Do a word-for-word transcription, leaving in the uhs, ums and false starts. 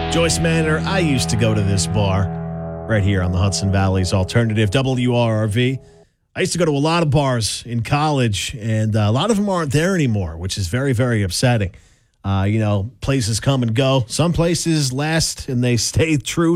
Joyce Manor, I used to go to this bar right here on the Hudson Valley's alternative, W R R V. I used to go to a lot of bars in college, and uh, a lot of them aren't there anymore, which is very, very upsetting. Uh, you know, places come and go. Some places last and they stay true